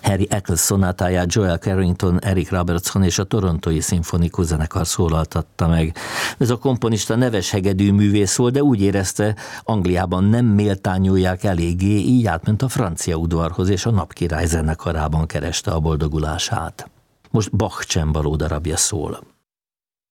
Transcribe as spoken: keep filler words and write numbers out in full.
Harry Eccles szonátáját Joel Carrington, Eric Robertson és a Torontói Szimfonikus Zenekar szólaltatta meg. Ez a komponista neves hegedű művész volt, de úgy érezte, Angliában nem méltányolják eléggé, így átment a francia udvarhoz, és a Napkirály zenekarában kereste a boldogulását. Most Bach csembaló darabja szól.